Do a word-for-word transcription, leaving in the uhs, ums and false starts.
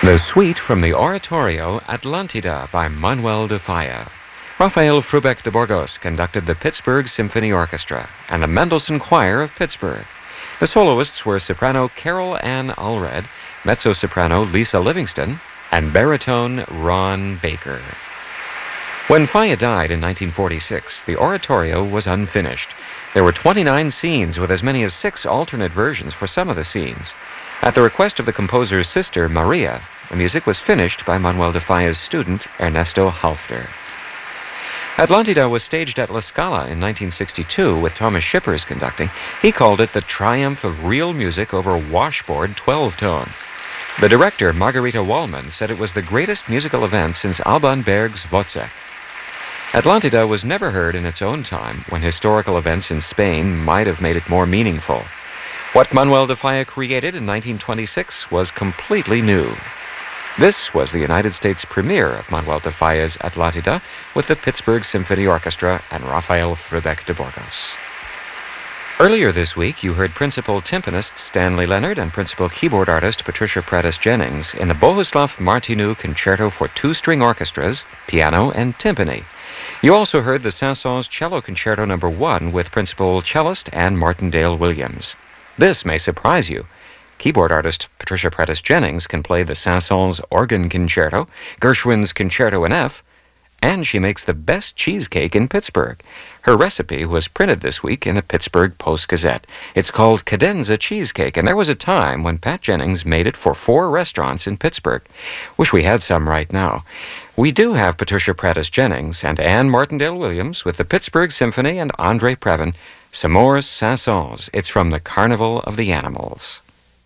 The suite from the oratorio Atlantida by Manuel de Falla. Rafael Frubeck de Burgos conducted the Pittsburgh Symphony Orchestra and the Mendelssohn Choir of Pittsburgh. The soloists were soprano Carol Ann Allred, mezzo-soprano Lisa Livingston, and baritone Ron Baker. When Falla died in nineteen forty-six, the oratorio was unfinished. There were twenty-nine scenes with as many as six alternate versions for some of the scenes. At the request of the composer's sister, Maria, the music was finished by Manuel de Falla's student, Ernesto Halfter. Atlantida was staged at La Scala in nineteen sixty-two with Thomas Shippers conducting. He called it the triumph of real music over washboard twelve-tone. The director, Margarita Wallman, said it was the greatest musical event since Alban Berg's Wozzeck. Atlantida was never heard in its own time, when historical events in Spain might have made it more meaningful. What Manuel de Falla created in nineteen twenty-six was completely new. This was the United States premiere of Manuel de Falla's Atlantida with the Pittsburgh Symphony Orchestra and Rafael Frubeck de Burgos. Earlier this week, you heard principal timpanist Stanley Leonard and principal keyboard artist Patricia Prattis Jennings in the Bohuslav Martinu Concerto for two-string orchestras, piano, and timpani. You also heard the Saint-Saëns Cello Concerto Number One with principal cellist Anne Martindale Williams. This may surprise you. Keyboard artist Patricia Prattis Jennings can play the Saint-Saëns Organ Concerto, Gershwin's Concerto in F, and she makes the best cheesecake in Pittsburgh. Her recipe was printed this week in the Pittsburgh Post-Gazette. It's called Cadenza Cheesecake, and there was a time when Pat Jennings made it for four restaurants in Pittsburgh. Wish we had some right now. We do have Patricia Prattis Jennings and Anne Martindale Williams with the Pittsburgh Symphony and Andre Previn, Some more Saint-Saëns. It's from the Carnival of the Animals.